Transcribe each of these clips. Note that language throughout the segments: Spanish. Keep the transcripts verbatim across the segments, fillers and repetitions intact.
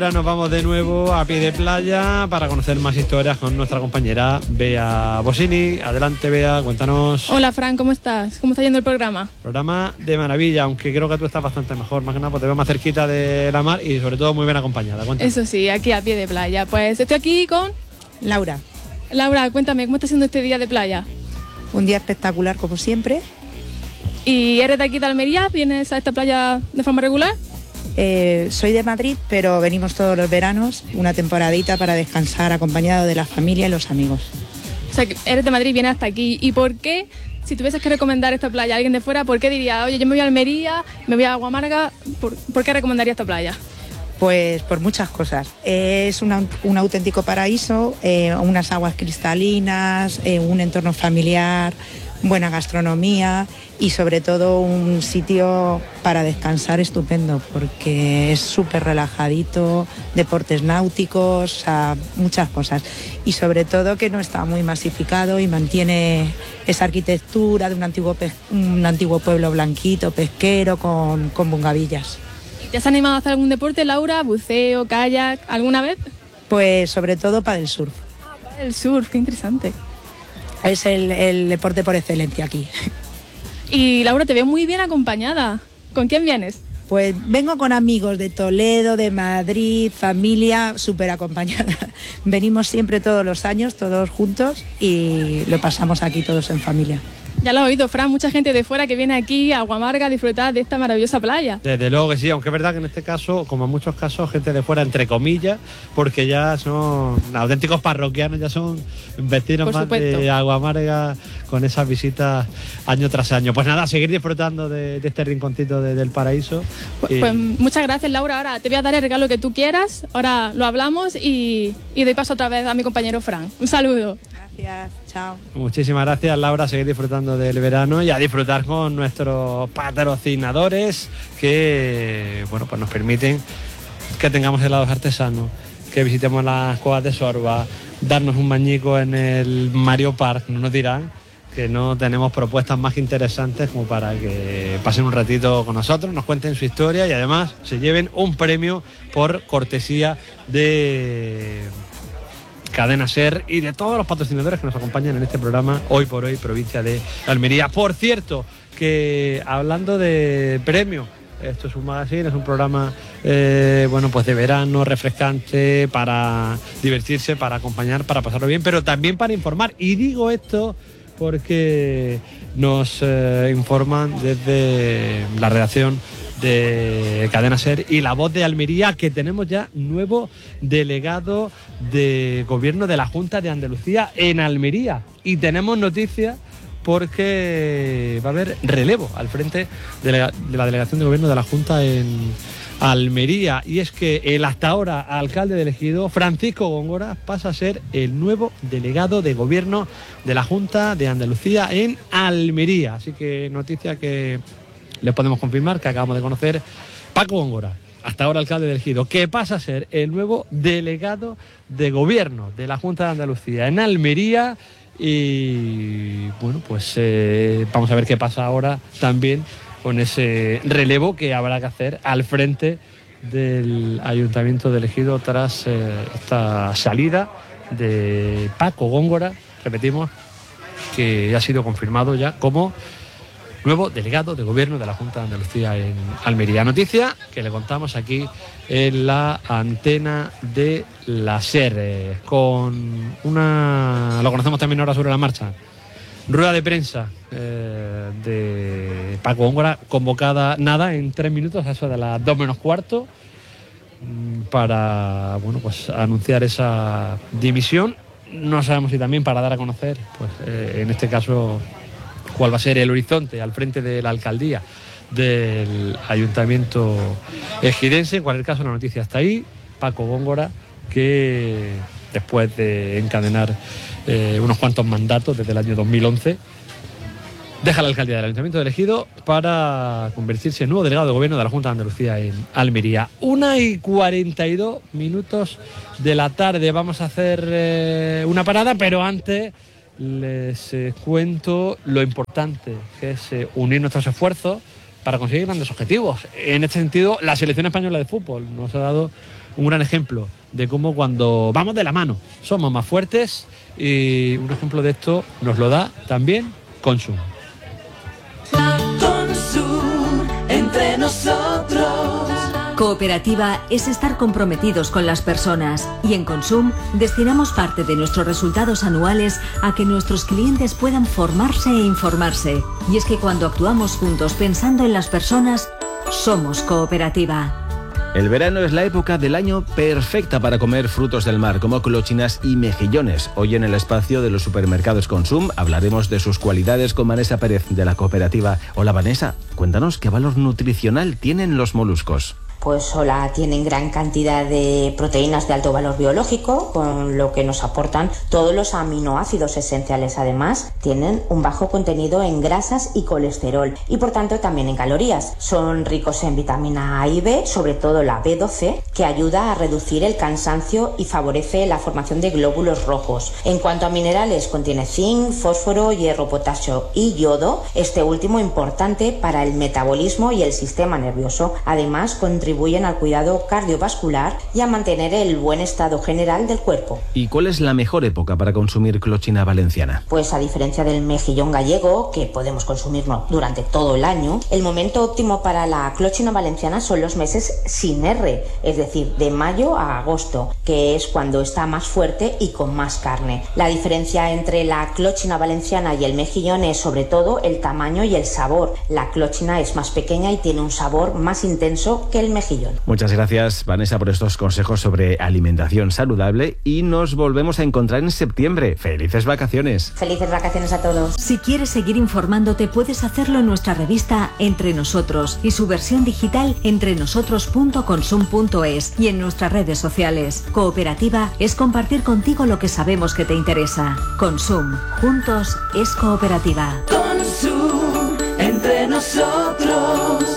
ahora nos vamos de nuevo a pie de playa para conocer más historias con nuestra compañera Bea Bosini. Adelante, Bea, cuéntanos. Hola, Fran, ¿cómo estás? ¿Cómo está yendo el programa? Programa de maravilla, aunque creo que tú estás bastante mejor, más que nada, porque te veo más cerquita de la mar y sobre todo muy bien acompañada. Cuéntame. Eso sí, aquí a pie de playa. Pues estoy aquí con Laura. Laura, cuéntame, ¿cómo está siendo este día de playa? Un día espectacular, como siempre. ¿Y eres de aquí de Almería? ¿Vienes a esta playa de forma regular? Eh, soy de Madrid, pero venimos todos los veranos, una temporadita para descansar acompañado de la familia y los amigos. O sea, que eres de Madrid, vienes hasta aquí. ¿Y por qué, si tuvieses que recomendar esta playa a alguien de fuera, por qué dirías, oye, yo me voy a Almería, me voy a Agua Amarga, ¿por, ¿por qué recomendaría esta playa? Pues por muchas cosas. Eh, es una, un auténtico paraíso, eh, unas aguas cristalinas, eh, un entorno familiar, buena gastronomía y sobre todo un sitio para descansar estupendo, porque es súper relajadito, deportes náuticos, o sea, muchas cosas. Y sobre todo que no está muy masificado y mantiene esa arquitectura de un antiguo, pe- un antiguo pueblo blanquito, pesquero, con, con bungavillas. ¿Te has animado a hacer algún deporte, Laura? ¿Buceo, kayak, alguna vez? Pues sobre todo para el surf. Ah, el surf, qué interesante. Es el, el deporte por excelencia aquí. Y Laura, te veo muy bien acompañada. ¿Con quién vienes? Pues vengo con amigos de Toledo, de Madrid, familia, súper acompañada. Venimos siempre todos los años, todos juntos, y lo pasamos aquí todos en familia. Ya lo has oído, Fran, mucha gente de fuera que viene aquí a Agua Amarga a disfrutar de esta maravillosa playa. Desde luego que sí, aunque es verdad que en este caso, como en muchos casos, gente de fuera, entre comillas, porque ya son auténticos parroquianos, ya son vecinos Por más supuesto. de Agua Amarga con esas visitas año tras año. Pues nada, seguir disfrutando de, de este rinconcito de, del paraíso. Pues, Y- pues muchas gracias, Laura. Ahora te voy a dar el regalo que tú quieras. Ahora lo hablamos y, y doy paso otra vez a mi compañero Fran. Un saludo. Gracias, chao. Muchísimas gracias, Laura, a seguir disfrutando del verano y a disfrutar con nuestros patrocinadores que, bueno, pues nos permiten que tengamos helados artesanos, que visitemos las cuevas de Sorba, darnos un bañico en el Mario Park. No nos dirán que no tenemos propuestas más interesantes como para que pasen un ratito con nosotros, nos cuenten su historia y además se lleven un premio por cortesía de Cadena Ser y de todos los patrocinadores que nos acompañan en este programa Hoy por Hoy, provincia de Almería. Por cierto, que hablando de premios, esto es un magazine, es un programa eh, bueno, pues de verano, refrescante, para divertirse, para acompañar, para pasarlo bien, pero también para informar. Y digo esto porque nos eh, informan desde la redacción de Cadena Ser y La Voz de Almería que tenemos ya nuevo delegado de gobierno de la Junta de Andalucía en Almería. Y tenemos noticias porque va a haber relevo al frente de la, de la delegación de gobierno de la Junta en Almería. Y es que el hasta ahora alcalde del Ejido, Francisco Góngora, pasa a ser el nuevo delegado de gobierno de la Junta de Andalucía en Almería. Así que noticia que les podemos confirmar que acabamos de conocer. Paco Góngora, hasta ahora alcalde del Ejido, que pasa a ser el nuevo delegado de gobierno de la Junta de Andalucía en Almería. Y bueno, pues eh, vamos a ver qué pasa ahora también con ese relevo que habrá que hacer al frente del Ayuntamiento de Ejido tras eh, esta salida de Paco Góngora, repetimos, que ha sido confirmado ya como nuevo delegado de gobierno de la Junta de Andalucía en Almería. Noticia que le contamos aquí en la antena de la SER, eh, con una, lo conocemos también ahora sobre la marcha, rueda de prensa eh, de Paco Góngora, convocada nada en tres minutos, a eso de las dos menos cuarto, para bueno, pues anunciar esa dimisión. No sabemos si también para dar a conocer, pues eh, en este caso, cuál va a ser el horizonte al frente de la alcaldía del Ayuntamiento ejidense. En cualquier caso, la noticia está ahí. Paco Góngora, que después de encadenar eh, unos cuantos mandatos desde el año dos mil once, deja la alcaldía del Ayuntamiento de Ejido para convertirse en nuevo delegado de gobierno de la Junta de Andalucía en Almería. Una y cuarenta y dos minutos de la tarde. Vamos a hacer eh, una parada, pero antes les eh, cuento lo importante que es eh, unir nuestros esfuerzos para conseguir grandes objetivos. En este sentido, la selección española de fútbol nos ha dado un gran ejemplo de cómo cuando vamos de la mano somos más fuertes, y un ejemplo de esto nos lo da también Consum. Consum, entre nosotros. Cooperativa es estar comprometidos con las personas, y en Consum destinamos parte de nuestros resultados anuales a que nuestros clientes puedan formarse e informarse. Y es que cuando actuamos juntos pensando en las personas, somos cooperativa. El verano es la época del año perfecta para comer frutos del mar, como clochinas y mejillones. Hoy en el espacio de los supermercados Consum hablaremos de sus cualidades con Vanessa Pérez, de la cooperativa. Hola Vanessa, cuéntanos qué valor nutricional tienen los moluscos. Pues hola, tienen gran cantidad de proteínas de alto valor biológico, con lo que nos aportan todos los aminoácidos esenciales. Además, tienen un bajo contenido en grasas y colesterol, y por tanto también en calorías. Son ricos en vitamina A y B, sobre todo la B doce, que ayuda a reducir el cansancio y favorece la formación de glóbulos rojos. En cuanto a minerales, contiene zinc, fósforo, hierro, potasio y yodo, este último importante para el metabolismo y el sistema nervioso. Además, contribuye contribuyen al cuidado cardiovascular y a mantener el buen estado general del cuerpo. ¿Y cuál es la mejor época para consumir clochina valenciana? Pues a diferencia del mejillón gallego, que podemos consumirlo durante todo el año, el momento óptimo para la clochina valenciana son los meses sin R, es decir, de mayo a agosto, que es cuando está más fuerte y con más carne. La diferencia entre la clochina valenciana y el mejillón es sobre todo el tamaño y el sabor. La clochina es más pequeña y tiene un sabor más intenso que el mejillón. Muchas gracias, Vanessa, por estos consejos sobre alimentación saludable, y nos volvemos a encontrar en septiembre. ¡Felices vacaciones! ¡Felices vacaciones a todos! Si quieres seguir informándote, puedes hacerlo en nuestra revista Entre Nosotros y su versión digital entrenosotros punto consum punto es, y en nuestras redes sociales. Cooperativa es compartir contigo lo que sabemos que te interesa. Consum, juntos es cooperativa. Consum, entre nosotros.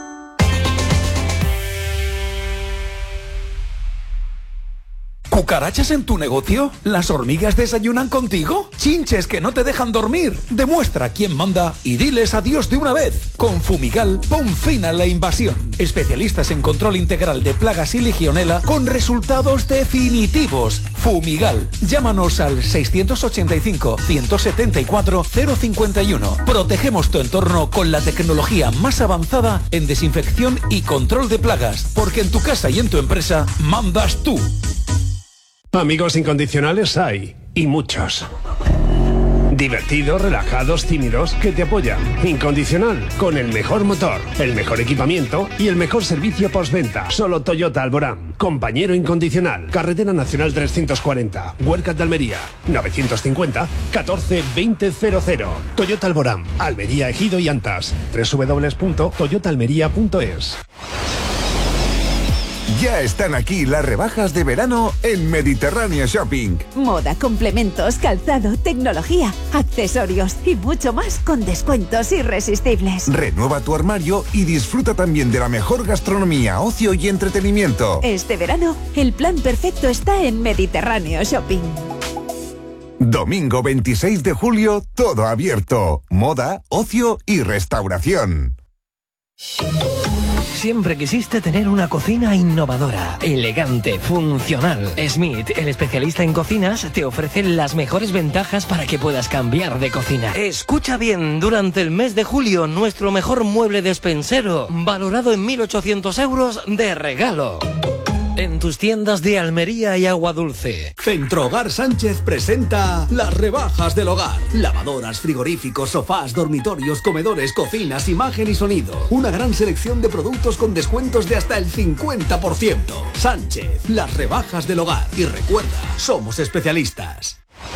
¿Cucarachas en tu negocio? ¿Las hormigas desayunan contigo? ¿Chinches que no te dejan dormir? Demuestra quién manda y diles adiós de una vez. Con Fumigal, pon fin a la invasión. Especialistas en control integral de plagas y legionela con resultados definitivos. Fumigal. Llámanos al seiscientos ochenta y cinco, ciento setenta y cuatro, cero cincuenta y uno. Protegemos tu entorno con la tecnología más avanzada en desinfección y control de plagas, porque en tu casa y en tu empresa mandas tú. Amigos incondicionales hay, y muchos. Divertidos, relajados, tímidos, que te apoyan. Incondicional, con el mejor motor, el mejor equipamiento y el mejor servicio postventa. Solo Toyota Alborán. Compañero incondicional. Carretera Nacional trescientos cuarenta. Huercat de Almería. novecientos cincuenta, catorce, veinte, cero cero. Toyota Alborán. Almería, Ejido y Antas. doble u doble u doble u punto toyota almería punto es. Ya están aquí las rebajas de verano en Mediterráneo Shopping. Moda, complementos, calzado, tecnología, accesorios y mucho más con descuentos irresistibles. Renueva tu armario y disfruta también de la mejor gastronomía, ocio y entretenimiento. Este verano, el plan perfecto está en Mediterráneo Shopping. Domingo veintiséis de julio, todo abierto. Moda, ocio y restauración. Siempre quisiste tener una cocina innovadora, elegante, funcional. Smith, el especialista en cocinas, te ofrece las mejores ventajas para que puedas cambiar de cocina. Escucha bien, durante el mes de julio, nuestro mejor mueble despensero, valorado en mil ochocientos euros de regalo. En tus tiendas de Almería y Aguadulce. Centrohogar Sánchez presenta las rebajas del hogar. Lavadoras, frigoríficos, sofás, dormitorios, comedores, cocinas, imagen y sonido. Una gran selección de productos con descuentos de hasta el cincuenta por ciento. Sánchez, las rebajas del hogar. Y recuerda, somos especialistas.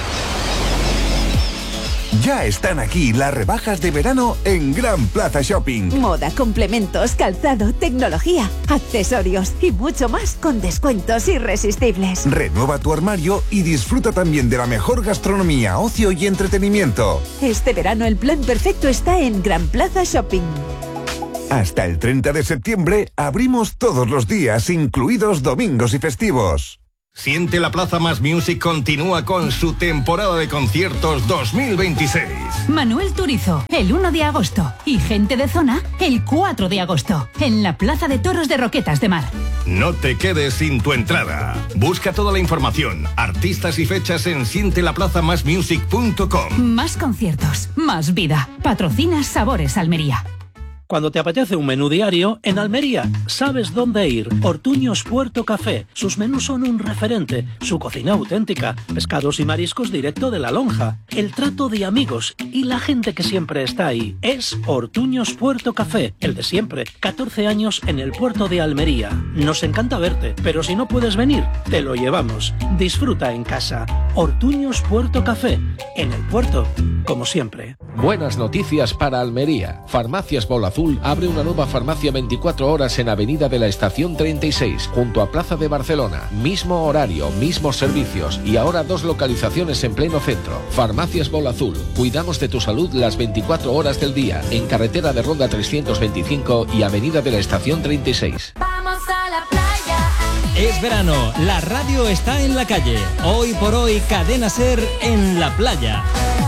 Ya están aquí las rebajas de verano en Gran Plaza Shopping. Moda, complementos, calzado, tecnología, accesorios y mucho más con descuentos irresistibles. Renueva tu armario y disfruta también de la mejor gastronomía, ocio y entretenimiento. Este verano el plan perfecto está en Gran Plaza Shopping. Hasta el treinta de septiembre abrimos todos los días, incluidos domingos y festivos. Siente la Plaza Más Music continúa con su temporada de conciertos dos mil veintiséis. Manuel Turizo, el uno de agosto. Y Gente de Zona, el cuatro de agosto. En la Plaza de Toros de Roquetas de Mar. No te quedes sin tu entrada. Busca toda la información, artistas y fechas en siente la plaza más music punto com. Más conciertos, más vida. Patrocina Sabores Almería. Cuando te apetece un menú diario, en Almería sabes dónde ir. Ortuños Puerto Café. Sus menús son un referente. Su cocina auténtica. Pescados y mariscos directo de la lonja. El trato de amigos y la gente que siempre está ahí. Es Ortuños Puerto Café. El de siempre. catorce años en el puerto de Almería. Nos encanta verte, pero si no puedes venir, te lo llevamos. Disfruta en casa. Ortuños Puerto Café. En el puerto, como siempre. Buenas noticias para Almería. Farmacias Bola Azul abre una nueva farmacia veinticuatro horas en Avenida de la Estación treinta y seis, junto a Plaza de Barcelona. Mismo horario, mismos servicios y ahora dos localizaciones en pleno centro. Farmacias Bola Azul. Cuidamos de tu salud las veinticuatro horas del día. En carretera de Ronda trescientos veinticinco y Avenida de la Estación treinta y seis. Vamos a la playa. Es verano, la radio está en la calle. Hoy por hoy, Cadena Ser en la playa.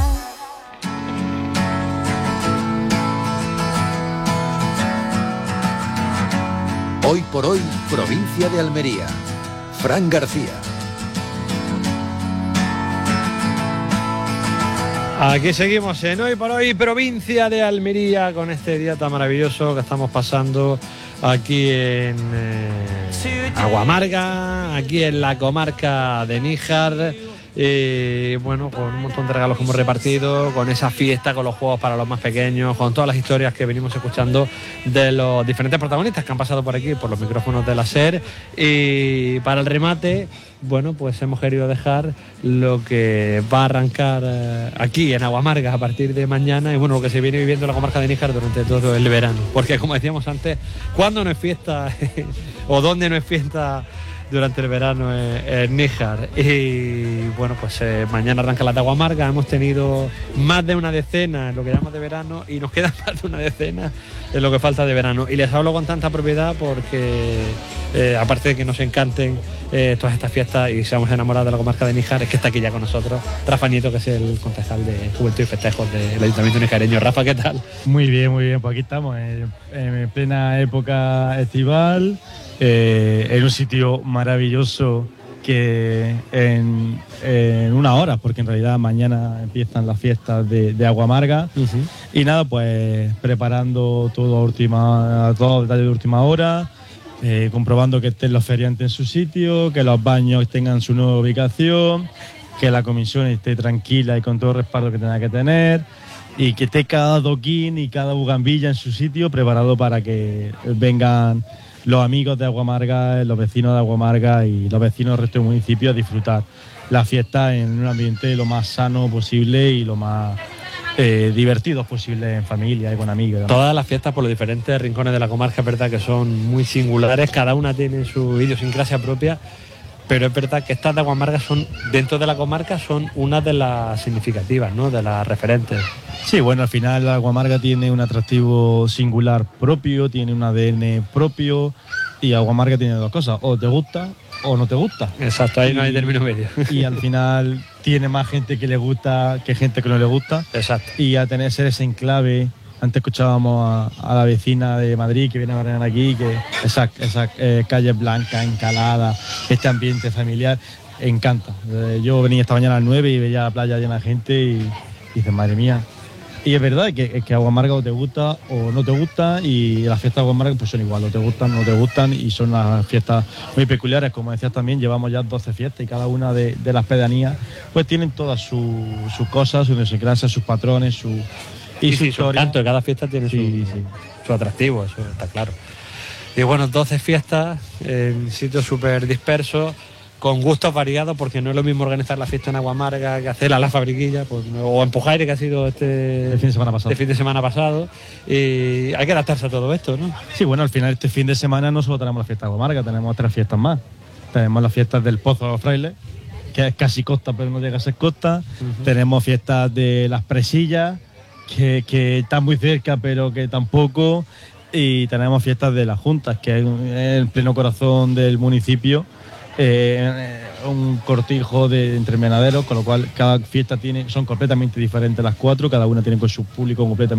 Hoy por hoy, provincia de Almería. Fran García. Aquí seguimos en Hoy por Hoy, provincia de Almería, con este día tan maravilloso que estamos pasando aquí en eh, Aguamarga, aquí en la comarca de Níjar. Y bueno, con un montón de regalos que hemos repartido, con esa fiesta, con los juegos para los más pequeños, con todas las historias que venimos escuchando de los diferentes protagonistas que han pasado por aquí, por los micrófonos de la SER. Y para el remate, bueno, pues hemos querido dejar lo que va a arrancar eh, aquí en Aguamarga a partir de mañana y bueno, lo que se viene viviendo en la comarca de Níjar durante todo el verano. Porque como decíamos antes, ¿cuándo no es fiesta o dónde no es fiesta durante el verano en, en Níjar? Y bueno, pues eh, mañana arranca la de Aguamarga. Hemos tenido más de una decena en lo que llamamos de verano y nos queda más de una decena en lo que falta de verano. Y les hablo con tanta propiedad porque eh, aparte de que nos encanten eh, todas estas fiestas y seamos enamorados de la comarca de Níjar, es que está aquí ya con nosotros Rafa Nieto, que es el concejal de Juventud y Festejos del Ayuntamiento nijareño. Rafa, ¿qué tal? Muy bien, muy bien. Pues aquí estamos en, en plena época estival. Eh, en un sitio maravilloso que en, en una hora, porque en realidad mañana empiezan las fiestas de, de Aguamarga. Uh-huh. Y nada, pues preparando todo a última, todo detalle de última hora, eh, comprobando que estén los feriantes en su sitio, que los baños tengan su nueva ubicación, que la comisión esté tranquila y con todo el respaldo que tenga que tener, y que esté cada adoquín y cada bugambilla en su sitio preparado para que vengan los amigos de Aguamarga, los vecinos de Aguamarga y los vecinos del resto del municipio a disfrutar la fiesta en un ambiente lo más sano posible y lo más eh, divertidos posible en familia y con amigos. Todas las fiestas por los diferentes rincones de la comarca es verdad que son muy singulares, cada una tiene su idiosincrasia propia, pero es verdad que estas de Aguamarga son, dentro de la comarca, son una de las significativas, ¿no? De las referentes. Sí, bueno, al final la Aguamarga tiene un atractivo singular propio, tiene un A D N propio y Aguamarga tiene dos cosas, o te gusta o no te gusta. Exacto, ahí y, no hay término medio. Y al final tiene más gente que le gusta que gente que no le gusta. Exacto. Y a tener ser ese enclave, antes escuchábamos a, a la vecina de Madrid que viene a ver aquí, que esas esa, eh, calles blancas, encaladas, este ambiente familiar, encanta. Eh, yo venía esta mañana a las nueve y veía la playa llena de gente y, y dices, madre mía. Y es verdad que, que Aguamarga o te gusta o no te gusta, y las fiestas de Aguamarga pues son igual, o te gustan o no te gustan, y son las fiestas muy peculiares. Como decías también, llevamos ya doce fiestas y cada una de, de las pedanías pues tienen todas sus su cosas, sus idiosincrasias, sus patrones, su, y, y su sí, historia. Tanto, cada fiesta tiene sí, su, sí. su atractivo, eso está claro. Y bueno, doce fiestas en sitios súper dispersos, con gustos variados, porque no es lo mismo organizar la fiesta en Aguamarga que hacerla a la Fabriquilla, pues, o en Pujaire, que ha sido este el fin de semana pasado. El fin de semana pasado. Y hay que adaptarse a todo esto, ¿no? Sí, bueno, al final este fin de semana no solo tenemos la fiesta de Aguamarga, tenemos otras fiestas más. Tenemos las fiestas del Pozo de los Frailes, que es casi costa, pero no llega a ser costa. Uh-huh. Tenemos fiestas de las Presillas, que, que están muy cerca, pero que tampoco. Y tenemos fiestas de las Juntas, que es en el pleno corazón del municipio, eh, un cortijo de entre menaderos, con lo cual cada fiesta tiene, son completamente diferentes las cuatro, cada una tiene con su público completamente